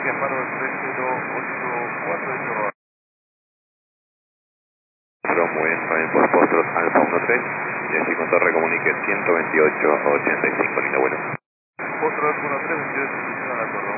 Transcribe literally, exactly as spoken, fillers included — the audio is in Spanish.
Amparo tres cero ocho cuatro de Chorro. From West Raven por Foxtrot Alfa uno tres y así con torre comunique ciento veintiocho ochenta y cinco, linda vuelo. Foxtrot uno tres veintiocho, a la torre.